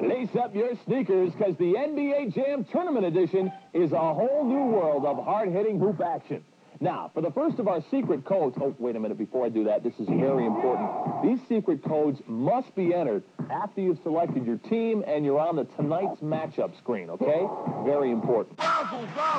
Lace up your sneakers, because the NBA Jam Tournament Edition is a whole new world of hard-hitting hoop action. Now, for the first of our secret codes... Oh, wait a minute. Before I do that, this is very important. These secret codes must be entered after you've selected your team and you're on the tonight's matchup screen, okay? Very important.